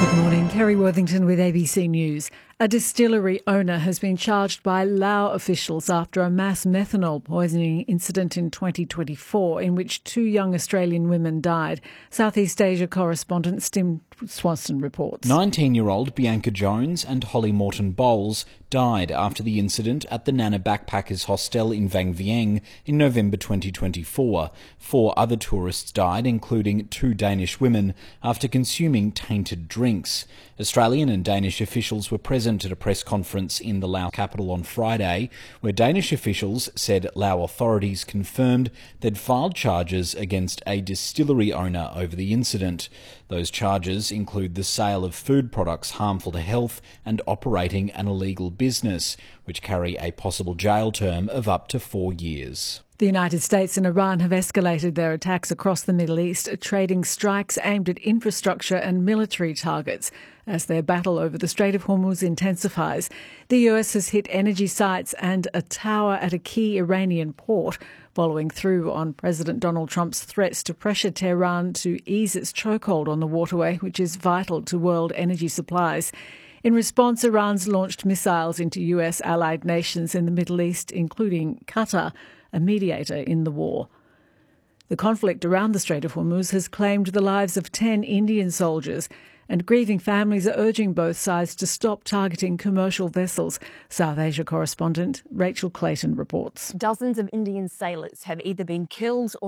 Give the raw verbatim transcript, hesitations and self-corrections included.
Good morning, Kerry Worthington with A B C News. A distillery owner has been charged by Laos officials after a mass methanol poisoning incident in twenty twenty-four in which two young Australian women died. Southeast Asia correspondent Tim Swanson reports. nineteen-year-old Bianca Jones and Holly Morton Bowles died after the incident at the Nana Backpackers Hostel in Vang Vieng in November twenty twenty-four. Four other tourists died, including two Danish women, after consuming tainted drinks. Australian and Danish officials were present at a press conference in the Laos capital on Friday, where Danish officials said Lao authorities confirmed they'd filed charges against a distillery owner over the incident. Those charges include the sale of food products harmful to health and operating an illegal business, which carry a possible jail term of up to four years. The United States and Iran have escalated their attacks across the Middle East, trading strikes aimed at infrastructure and military targets as their battle over the Strait of Hormuz intensifies. The U S has hit energy sites and a tower at a key Iranian port, following through on President Donald Trump's threats to pressure Tehran to ease its chokehold on the waterway, which is vital to world energy supplies. In response, Iran's launched missiles into U S allied nations in the Middle East, including Qatar, a mediator in the war. The conflict around the Strait of Hormuz has claimed the lives of ten Indian soldiers, and grieving families are urging both sides to stop targeting commercial vessels. South Asia correspondent Rachel Clayton reports. Dozens of Indian sailors have either been killed or